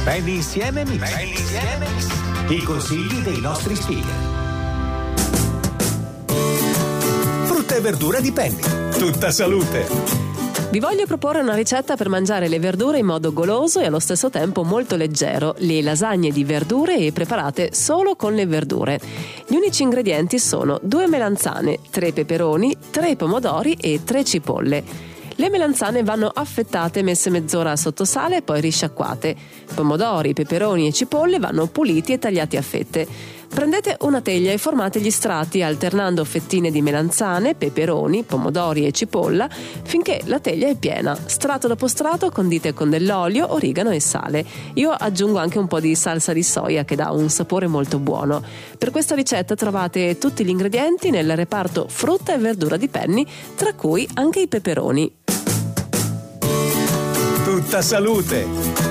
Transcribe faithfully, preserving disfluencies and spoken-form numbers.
Penny insieme mix. Penny insieme mix. I consigli dei nostri speaker. Frutta e verdura di Penny. Tutta salute. Vi voglio proporre una ricetta per mangiare le verdure in modo goloso e allo stesso tempo molto leggero, le lasagne di verdure e preparate solo con le verdure. Gli unici ingredienti sono due melanzane, tre peperoni, tre pomodori e tre cipolle. Le melanzane vanno affettate e messe mezz'ora sotto sale e poi risciacquate. Pomodori, peperoni e cipolle vanno puliti e tagliati a fette. Prendete una teglia e formate gli strati alternando fettine di melanzane, peperoni, pomodori e cipolla finché la teglia è piena. Strato dopo strato condite con dell'olio, origano e sale. Io aggiungo anche un po' di salsa di soia che dà un sapore molto buono. Per questa ricetta trovate tutti gli ingredienti nel reparto frutta e verdura di Penny, tra cui anche i peperoni. Tutta salute!